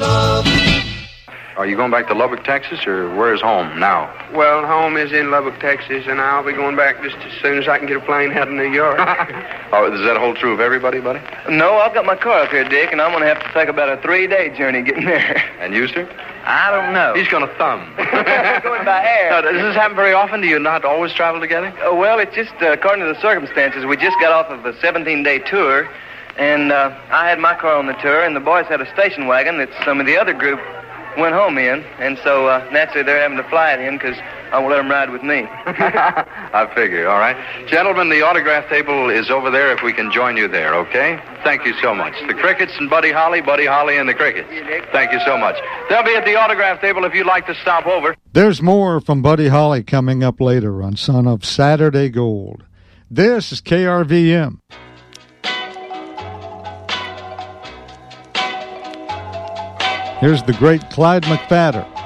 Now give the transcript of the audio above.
love. Are you going back to Lubbock, Texas, or where's home now? Well, home is in Lubbock, Texas, and I'll be going back just as soon as I can get a plane out of New York. Oh, does that hold true of everybody, buddy? No, I've got my car up here, Dick, and I'm going to have to take about a 3-day journey getting there. And you, sir? I don't know. He's going to thumb. Going by air. Now, does this happen very often? Do you not always travel together? Well, it's just according to the circumstances. We just got off of a 17-day tour, and I had my car on the tour, and the boys had a station wagon that some of the other group went home in, and so naturally they're having to fly it in because I won't let them ride with me. I figure, all right. Gentlemen, the autograph table is over there if we can join you there, okay? Thank you so much. The Crickets and Buddy Holly and the Crickets. Thank you so much. They'll be at the autograph table if you'd like to stop over. There's more from Buddy Holly coming up later on Son of Saturday Gold. This is KRVM. Here's the great Clyde McPhatter.